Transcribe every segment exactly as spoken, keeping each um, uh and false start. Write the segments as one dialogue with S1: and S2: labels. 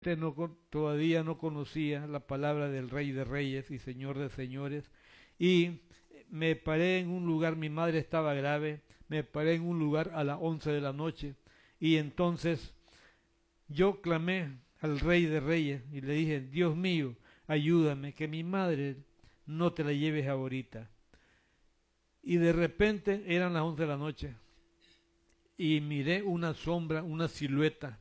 S1: No, todavía no conocía la palabra del Rey de Reyes y Señor de Señores, y me paré en un lugar, mi madre estaba grave, me paré en un lugar a las once de la noche, y entonces yo clamé al Rey de Reyes y le dije: Dios mío, ayúdame, que mi madre no te la lleves ahorita. Y de repente eran las once de la noche, y miré una sombra, una silueta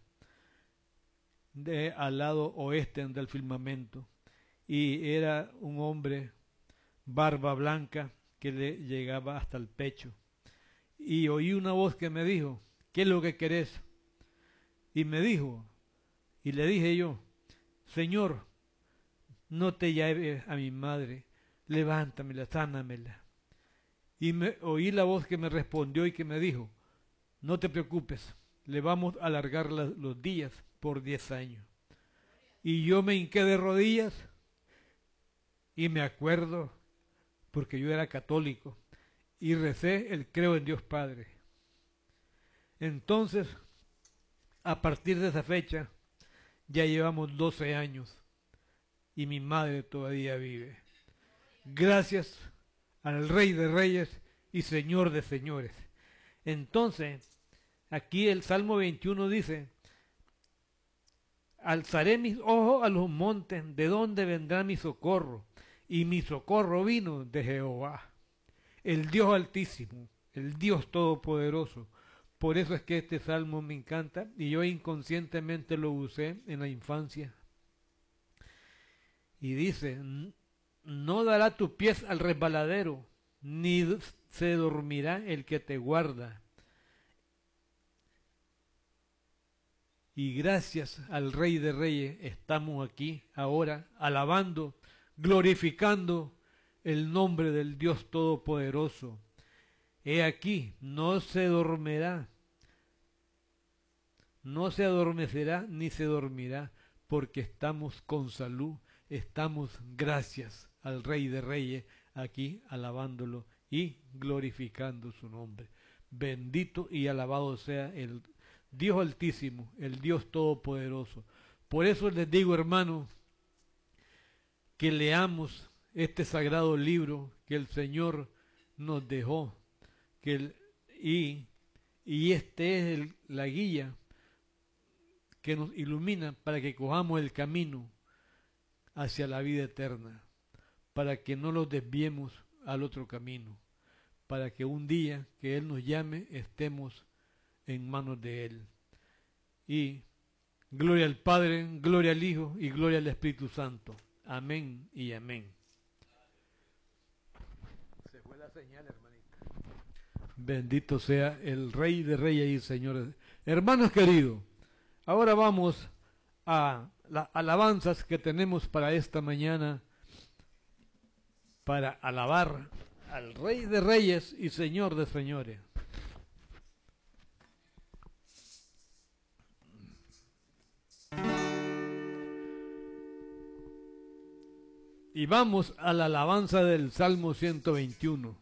S1: de al lado oeste del firmamento, y era un hombre barba blanca que le llegaba hasta el pecho, y oí una voz que me dijo: ¿qué es lo que querés? Y me dijo, y le dije yo: Señor, no te lleves a mi madre, levántamela, sánamela. Y me oí la voz que me respondió y que me dijo: no te preocupes, le vamos a alargar la, los días por diez años. Y yo me hinqué de rodillas y me acuerdo, porque yo era católico, y recé el creo en Dios Padre. Entonces, a partir de esa fecha, ya llevamos doce años y mi madre todavía vive. Gracias al Rey de Reyes y Señor de Señores. Entonces, aquí el Salmo veintiuno dice: alzaré mis ojos a los montes, ¿de dónde vendrá mi socorro? Y mi socorro vino de Jehová, el Dios Altísimo, el Dios Todopoderoso. Por eso es que este salmo me encanta, y yo inconscientemente lo usé en la infancia. Y dice: no dará tu pies al resbaladero, ni se dormirá el que te guarda. Y gracias al Rey de Reyes estamos aquí ahora alabando, glorificando el nombre del Dios Todopoderoso. He aquí, no se dormirá, no se adormecerá ni se dormirá, porque estamos con salud, estamos gracias al Rey de Reyes aquí alabándolo y glorificando su nombre. Bendito y alabado sea el Dios Altísimo, el Dios Todopoderoso. Por eso les digo, hermanos, que leamos este sagrado libro que el Señor nos dejó, que el, y, y este es el, la guía que nos ilumina para que cojamos el camino hacia la vida eterna, para que no los desviemos al otro camino, para que un día que Él nos llame estemos en manos de Él. Y gloria al Padre, gloria al Hijo y gloria al Espíritu Santo. Amén y amén. Se fue la señal, hermanita. Bendito sea el Rey de Reyes y Señor. Hermanos queridos, ahora vamos a las alabanzas que tenemos para esta mañana, para alabar al Rey de Reyes y Señor de Señores. Y vamos a la alabanza del Salmo ciento veintiuno.